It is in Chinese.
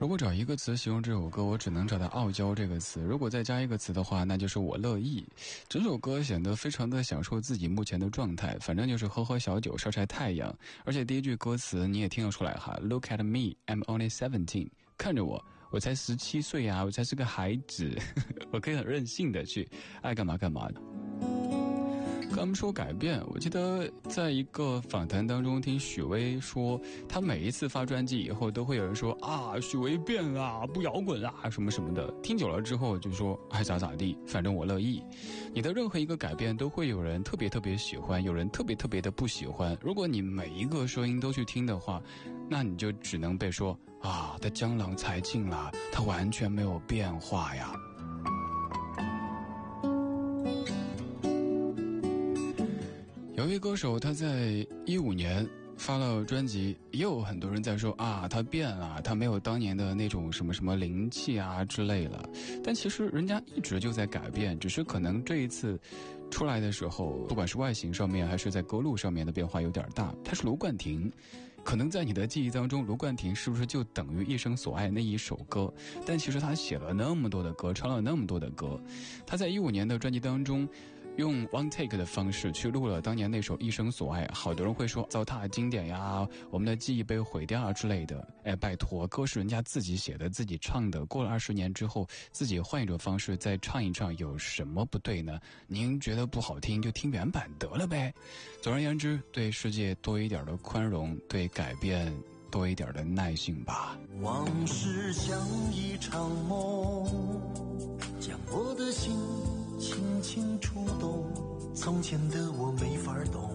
如果找一个词形容这首歌，我只能找到傲娇这个词。如果再加一个词的话，那就是我乐意。整首歌显得非常的享受自己目前的状态，反正就是喝喝小酒，晒晒太阳。而且第一句歌词你也听得出来哈 ，Look at me, I'm only 17。看着我，我才17岁啊，我才是个孩子，我可以很任性的去爱干嘛干嘛的。跟他们说改变，我记得在一个访谈当中听许巍说，他每一次发专辑以后都会有人说啊，许巍变了，不摇滚啊什么什么的，听久了之后就说爱咋咋地，反正我乐意。你的任何一个改变都会有人特别特别喜欢，有人特别特别的不喜欢。如果你每一个声音都去听的话，那你就只能被说啊，他江郎才尽了，他完全没有变化呀。有一位歌手，他在15年发了专辑，也有很多人在说啊，他变了，他没有当年的那种什么什么灵气啊之类了。但其实人家一直就在改变，只是可能这一次出来的时候，不管是外形上面还是在歌路上面的变化有点大。他是卢冠廷，可能在你的记忆当中，卢冠廷是不是就等于一生所爱那一首歌？但其实他写了那么多的歌，唱了那么多的歌。他在15年的专辑当中用 one take 的方式去录了当年那首一生所爱，好多人会说糟蹋经典呀，我们的记忆被毁掉啊之类的。拜托，歌是人家自己写的自己唱的，过了20年之后自己换一种方式再唱一唱，有什么不对呢？您觉得不好听就听原版得了呗。总而言之，对世界多一点的宽容，对改变多一点的耐性吧。 往事像一场梦，将我的心轻轻触动，从前的我没法懂，